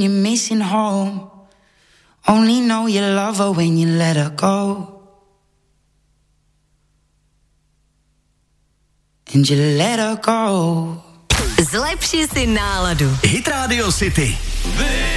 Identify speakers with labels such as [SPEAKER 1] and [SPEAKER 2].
[SPEAKER 1] you're missing home. Only know you love her when you let her go. And you let her go.
[SPEAKER 2] Zlepši si náladu.
[SPEAKER 3] Hit Radio City.